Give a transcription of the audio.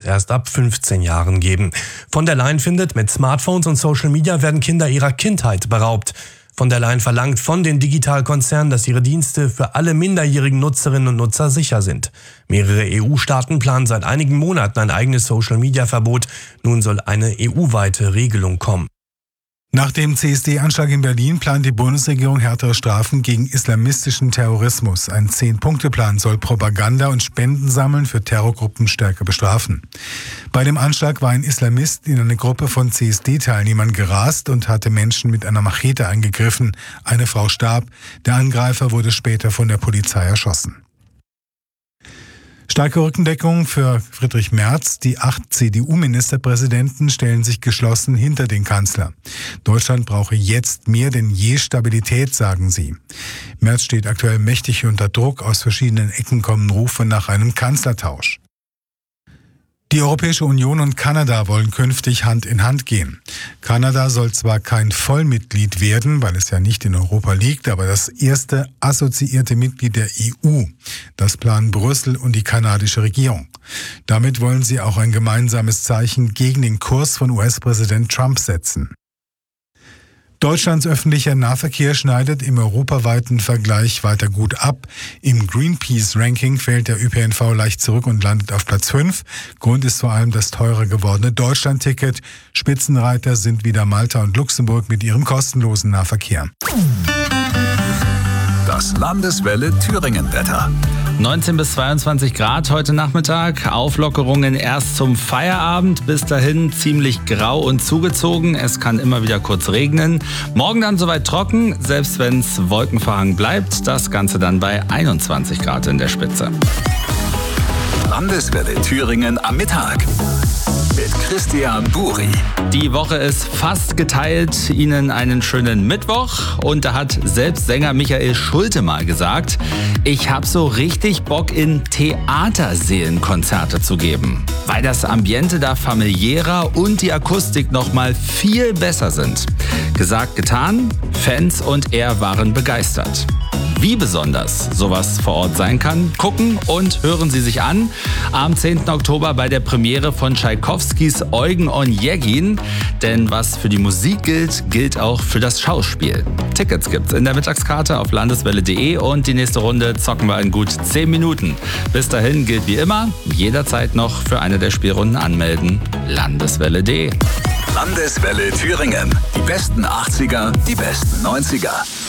erst ab 15 Jahren geben. Von der Leyen findet, mit Smartphones und Social Media werden Kinder ihrer Kindheit beraubt. Von der Leyen verlangt von den Digitalkonzernen, dass ihre Dienste für alle minderjährigen Nutzerinnen und Nutzer sicher sind. Mehrere EU-Staaten planen seit einigen Monaten ein eigenes Social-Media-Verbot. Nun soll eine EU-weite Regelung kommen. Nach dem CSD-Anschlag in Berlin plant die Bundesregierung härtere Strafen gegen islamistischen Terrorismus. Ein 10-Punkte-Plan soll Propaganda und Spenden sammeln für Terrorgruppen stärker bestrafen. Bei dem Anschlag war ein Islamist in eine Gruppe von CSD-Teilnehmern gerast und hatte Menschen mit einer Machete angegriffen. Eine Frau starb. Der Angreifer wurde später von der Polizei erschossen. Starke Rückendeckung für Friedrich Merz. Die 8 CDU-Ministerpräsidenten stellen sich geschlossen hinter den Kanzler. Deutschland brauche jetzt mehr denn je Stabilität, sagen sie. Merz steht aktuell mächtig unter Druck. Aus verschiedenen Ecken kommen Rufe nach einem Kanzlertausch. Die Europäische Union und Kanada wollen künftig Hand in Hand gehen. Kanada soll zwar kein Vollmitglied werden, weil es ja nicht in Europa liegt, aber das erste assoziierte Mitglied der EU. Das planen Brüssel und die kanadische Regierung. Damit wollen sie auch ein gemeinsames Zeichen gegen den Kurs von US-Präsident Trump setzen. Deutschlands öffentlicher Nahverkehr schneidet im europaweiten Vergleich weiter gut ab. Im Greenpeace-Ranking fällt der ÖPNV leicht zurück und landet auf Platz 5. Grund ist vor allem das teurer gewordene Deutschland-Ticket. Spitzenreiter sind wieder Malta und Luxemburg mit ihrem kostenlosen Nahverkehr. Das Landeswelle Thüringen-Wetter. 19 bis 22 Grad heute Nachmittag. Auflockerungen erst zum Feierabend. Bis dahin ziemlich grau und zugezogen. Es kann immer wieder kurz regnen. Morgen dann soweit trocken, selbst wenn es wolkenverhangen bleibt. Das Ganze dann bei 21 Grad in der Spitze. Landeswelle Thüringen am Mittag. Mit Christian Buri. Die Woche ist fast geteilt. Ihnen einen schönen Mittwoch. Und da hat selbst Sänger Michael Schulte mal gesagt, ich habe so richtig Bock, in Theaterseelenkonzerte zu geben. Weil das Ambiente da familiärer und die Akustik nochmal viel besser sind. Gesagt, getan. Fans und er waren begeistert. Wie besonders sowas vor Ort sein kann, gucken und hören Sie sich an. Am 10. Oktober bei der Premiere von Tschaikowskis Eugen Onegin. Denn was für die Musik gilt, gilt auch für das Schauspiel. Tickets gibt's in der Mittagskarte auf landeswelle.de und die nächste Runde zocken wir in gut 10 Minuten. Bis dahin gilt wie immer, jederzeit noch für eine der Spielrunden anmelden. Landeswelle.de. Landeswelle Thüringen. Die besten 80er, die besten 90er.